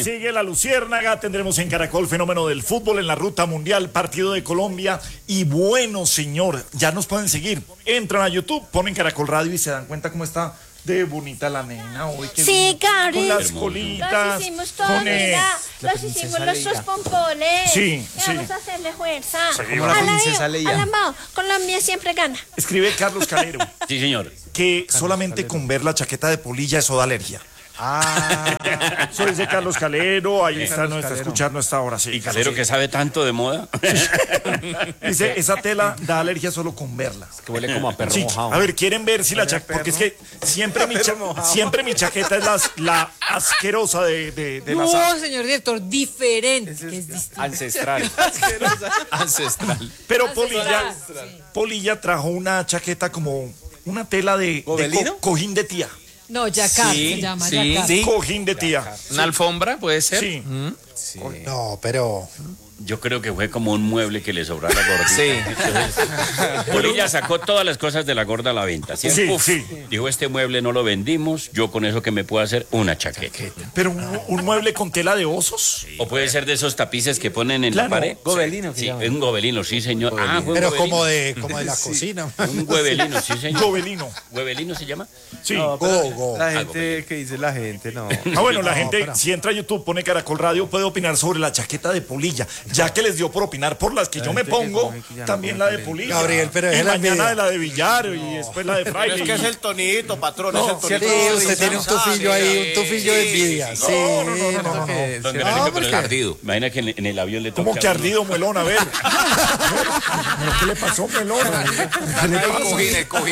Sigue la Luciérnaga, tendremos en Caracol fenómeno del fútbol en la ruta mundial, partido de Colombia. Y bueno, señor, ya nos pueden seguir. Entran a YouTube, ponen Caracol Radio y se dan cuenta cómo está de bonita la nena hoy. Sí, Gabriel. Con las colitas. Los hicimos todos, mira. Los hicimos los pompones. Sí, Vamos a hacerle fuerza. Como la princesa Leia. Alambao, Colombia siempre gana. Escribe Carlos Calero Sí, señor. que solamente con ver la chaqueta de polilla eso da alergia. Eso dice Carlos Calero, ahí está, no está escuchando esta hora. Sí, Y Calero que sabe tanto de moda. dice, esa tela da alergia solo con verla. Que huele como a perro Sí, mojado. a ver, quieren ver si la chaqueta, porque es que siempre mi chaqueta es la asquerosa de No, las... señor director, diferente. Que es distinto. Ancestral. Ancestral. Pero Polilla trajo una chaqueta como una tela de cojín de tía. No, Yacar se llama, Yacar. Sí. Cojín de tía. ¿Una alfombra puede ser? Sí. No, pero Yo creo que fue como un mueble que le sobró a la gordita. Sí. Polilla sacó todas las cosas de la gorda a la venta. ¿Sí? Sí, Uf. sí. Dijo, este mueble no lo vendimos, yo con eso que me puedo hacer una chaqueta. Pero un mueble con tela de osos. O puede ser de esos tapices que ponen en Claro. la pared. Gobelino, Sí, un gobelino, sí, señor. Fue un pero gobelino. como de la cocina. Un huevelino, sí, señor. Gobelino. ¿Huevelino se llama? Sí. Go. La gente que dice la gente, no. Bueno, la gente, si entra a YouTube, pone Caracol Radio, puede opinar sobre la chaqueta de Polilla. Ya que les dio por opinar por las que yo me pongo, también la de Polilla. Gabriel, pero y es la mañana envidia. de la de Villar y después la de Fraile. Es que es el tonito, patrón, es el Sí, tonito. usted tiene un tufillo ahí, un tufillo de envidia. Sí, no. ¿Dónde No, no, porque- ardido. Imagina que en el avión le toca. ¿Cómo que ardido, Muelón? A ver. ¿Qué le pasó, Muelón? ¿Qué le pasó? El cojín.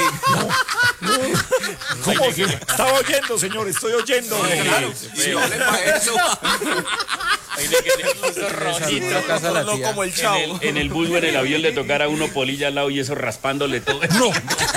¿Cómo que? Estaba oyendo, señor, estoy oyendo. Claro, sí, vale para eso. Casa la No tía. como el chavo. En el bus o en el avión le tocara a uno Polilla al lado y eso raspándole todo. No,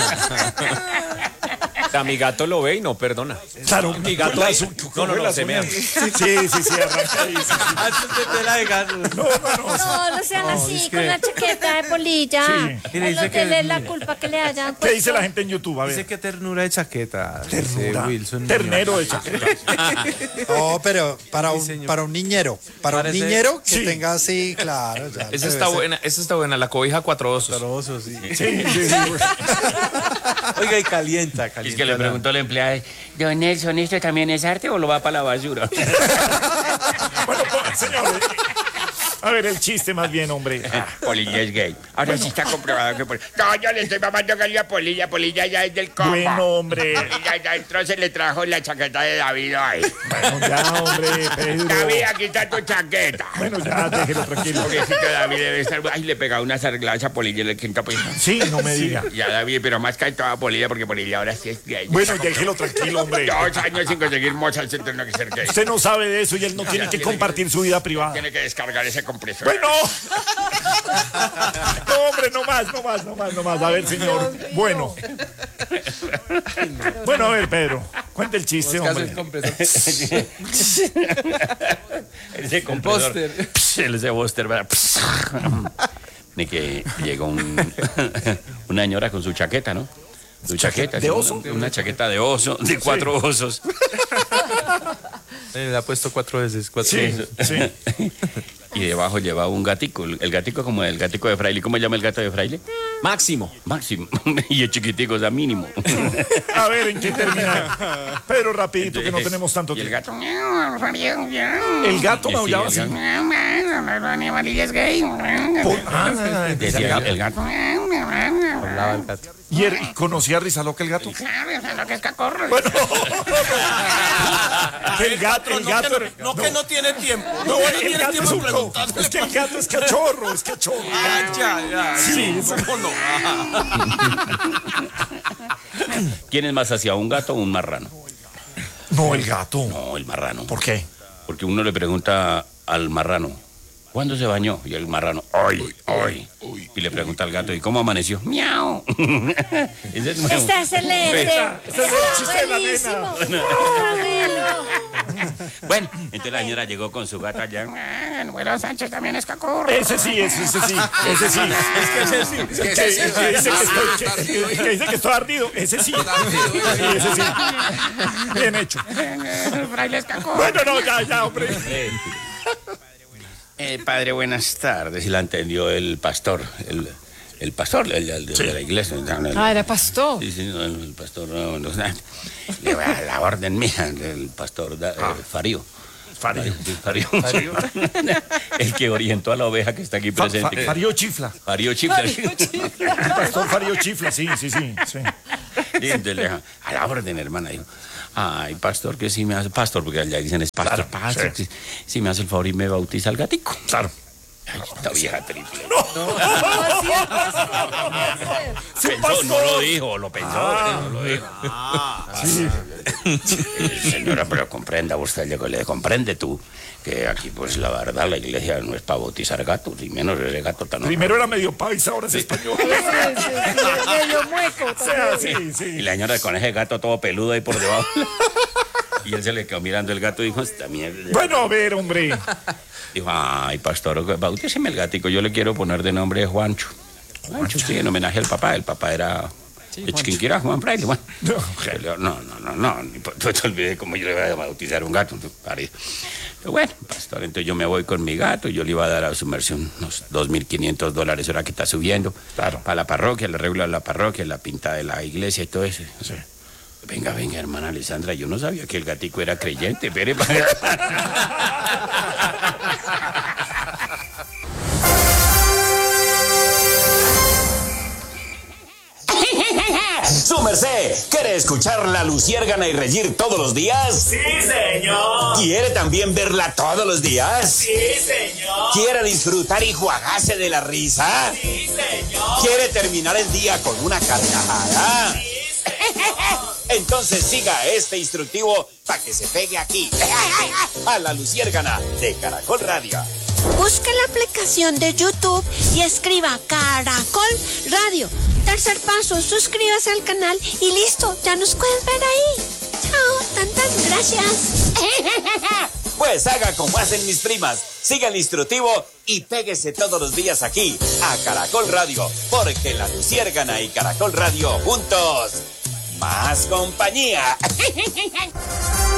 A mi gato lo ve y no perdona. claro, mi gato ahí- azul. No, se mea. Sí, arranca ahí. Sí. Antes de tela de gato. No sean así con la chaqueta de polilla. Sí. No denle la culpa que le hayan ¿Qué puesto. dice la gente en YouTube? A Dice ver. que ternura de chaqueta. Ternura. Dice Wilson. Ternero de chaqueta. No, pero para un niñero. Para un Parece- niñero que Sí. tenga así, claro. Ya, Esa debe está ser. buena, esa está buena, la cobija cuatro osos. Caroso, sí. Sí. Oiga, y calienta. Es que le preguntó al empleado, don Nelson, ¿esto también es arte o lo va para la basura? Bueno, señores. A ver, el chiste más bien, hombre. Polilla es gay. Ahora sí está comprobado que Polilla... No, yo le estoy mamando gallo a Polilla. Polilla ya es del combo. Bueno, hombre. Polilla ya entró, se le trajo la chaqueta de David ahí. Bueno, ya, hombre, Pedro. David, aquí está tu chaqueta. Bueno, ya, déjelo tranquilo. Pobrecito David debe estar... Ay, le pegaba una sarglaza a Polilla en el quinto piso. Sí, no me diga. Ya, David, pero más que toda Polilla, porque Polilla ahora sí es gay. Bueno, déjelo tranquilo, hombre. 2 años sin conseguir moza, se tiene que ser gay. Usted no sabe de eso y él no tiene que compartir su vida privada. Tiene que descargar ese compresor. Bueno. No, hombre, no más. A ver, señor. Bueno. Bueno, a ver, Pedro. Cuente el chiste, hombre. Ese compresor. Ese Buster, ¿verdad? Ni que llegó una señora con su chaqueta, ¿no? Su chaqueta. ¿De sí, oso? Una chaqueta de oso, de 4 osos. Le ha puesto 4 veces. Sí. Y debajo llevaba un gatico. El gatico como el gatico de Fraile. ¿Cómo se llama el gato de Fraile? Máximo. Máximo. Y el chiquitico, o sea, mínimo. A ver, ¿en qué termina? Pedro, rapidito, que no tenemos tanto Y el tiempo. gato... El gato Sí, maullaba el así. Polilla es gay. Decía el gato. Hablaba el gato. ¿Y conocía a Rizaloca el gato? Claro, o sea, lo que es cacorro. Bueno. El gato. No, que no tiene tiempo. No, No, el tiene gato es tiempo un preguntando. Es que el gato es cachorro, Ya. Sí, ¿Cómo no? ¿Quién es más hacia un gato o un marrano? No, el gato. No, el marrano. ¿Por qué? Porque uno le pregunta al marrano, ¿cuándo se bañó? Y el marrano, hoy. Y le pregunta al gato, ¿y cómo amaneció? ¡Miau! Ese es nuevo. Está excelente. Ese es el chiste de la Buenísimo. nena. Ah, bueno. Bueno, entonces la señora llegó con su gata allá. Bueno, Sánchez también es cacurro. Ese sí. Es que ese sí. Que dice que estoy ardido. Ese sí. Sí, ese sí. Bien hecho. Fraile es cacurro. Bueno, no, ya, hombre. Padre, buenas tardes. Y la entendió el pastor. El pastor, el de la iglesia. Ah, era pastor. Sí, el pastor. No, le va a la orden mía del pastor Farío. Farío. El que orientó a la oveja que está aquí presente. Farío Chifla. Farío Chifla. El pastor Farío Chifla, sí. A la orden, hermana. Dijo, ay, pastor, que sí me hace... Pastor, porque allá dicen es pastor. Claro, pastor, sí. Si me hace el favor y me bautiza el gatico. Claro. Ay, esta vieja triple. Pensó, no lo dijo, lo pensó, pero no lo dijo. Señora, pero comprenda usted, le comprende tú, que aquí, pues, la verdad, la iglesia no es para bautizar gatos, y menos ese gato tan... Primero era medio paisa, ahora es español. Medio mueco. O sea, sí. Y la señora con ese gato todo peludo ahí por debajo. Y él se le quedó mirando el gato y dijo, esta mierda. Bueno, a ver, hombre. Dijo, ay, pastor, bautíceme el gatico, yo le quiero poner de nombre Juancho. Juancho, sí, en homenaje al papá. El papá era de Chiquinquirá, Juan Fraile. Bueno, no, tú te olvides cómo yo le voy a bautizar un gato. Pero bueno, pastor, entonces yo me voy con mi gato y yo le iba a dar a su merced unos $2.500, ahora que está subiendo. Claro. Para la parroquia, el arreglo de la parroquia, la pinta de la iglesia y todo eso. Sí. Venga, hermana Alessandra, yo no sabía que el gatico era creyente, pero... Su merced, ¿quiere escuchar La Luciérgana y reír todos los días? Sí, señor. ¿Quiere también verla todos los días? Sí, señor. ¿Quiere disfrutar y juagarse de la risa? Sí, señor. ¿Quiere terminar el día con una carcajada? Sí, señor. Entonces siga este instructivo para que se pegue aquí, a La Luciérgana de Caracol Radio. Busque la aplicación de YouTube y escriba Caracol Radio. Tercer paso, suscríbase al canal y listo, ya nos puedes ver ahí. Chao, tantas gracias. Pues haga como hacen mis primas, siga el instructivo y péguese todos los días aquí, a Caracol Radio, porque La Luciérgana y Caracol Radio juntos, más compañía.